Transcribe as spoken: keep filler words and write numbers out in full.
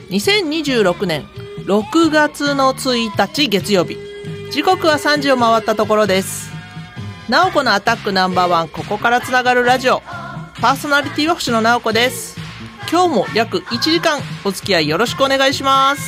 にせんにじゅうろくねんろくがつのついたち月曜日、時刻はさんじを回ったところです。なおこのアタックナンバーワン、ここからつながるラジオ、パーソナリティは星野直子です。今日も約いちじかんお付き合いよろしくお願いします。